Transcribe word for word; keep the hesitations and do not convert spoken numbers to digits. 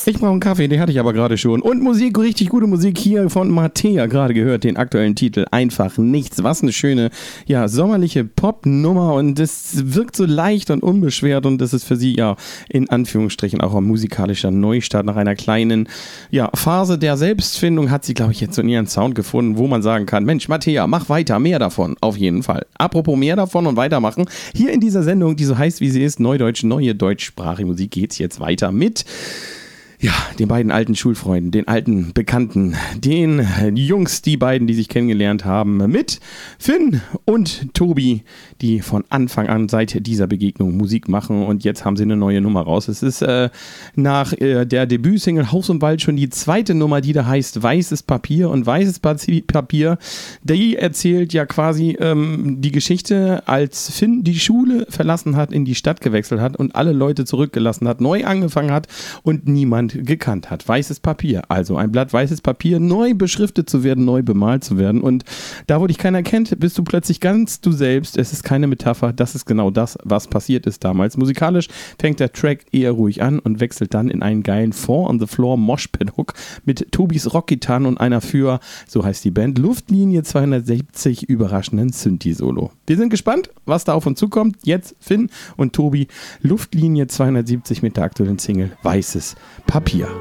Ich brauche einen Kaffee, den hatte ich aber gerade schon. Und Musik, richtig gute Musik hier von Mattea. Gerade gehört den aktuellen Titel Einfach Nichts. Was eine schöne, ja, sommerliche Popnummer. Und es wirkt so leicht und unbeschwert. Und das ist für sie ja in Anführungsstrichen auch ein musikalischer Neustart. Nach einer kleinen, ja, Phase der Selbstfindung hat sie, glaube ich, jetzt so in ihren Sound gefunden, wo man sagen kann, Mensch, Mattea, mach weiter, mehr davon. Auf jeden Fall. Apropos mehr davon und weitermachen. Hier in dieser Sendung, die so heißt, wie sie ist, Neudeutsch, neue deutschsprachige Musik, geht's jetzt weiter mit... Ja, den beiden alten Schulfreunden, den alten Bekannten, den Jungs, die beiden, die sich kennengelernt haben, mit Finn und Tobi, die von Anfang an seit dieser Begegnung Musik machen und jetzt haben sie eine neue Nummer raus. Es ist äh, nach äh, der Debütsingle Haus und Wald schon die zweite Nummer, die da heißt Weißes Papier und Weißes Papier, die erzählt ja quasi ähm, die Geschichte, als Finn die Schule verlassen hat, in die Stadt gewechselt hat und alle Leute zurückgelassen hat, neu angefangen hat und niemand gekannt hat. Weißes Papier, also ein Blatt weißes Papier, neu beschriftet zu werden, neu bemalt zu werden und da, wo dich keiner kennt, bist du plötzlich ganz du selbst. Es ist keine Metapher, das ist genau das, was passiert ist damals. Musikalisch fängt der Track eher ruhig an und wechselt dann in einen geilen Four on the Floor Moshpit-Hook mit Tobis Rockgitarren und einer für, so heißt die Band, Luftlinie zweihundertsiebzig überraschenden Synthi-Solo. Wir sind gespannt, was da auf uns zukommt. Jetzt Finn und Tobi, Luftlinie zweihundertsiebzig mit der aktuellen Single Weißes Papier.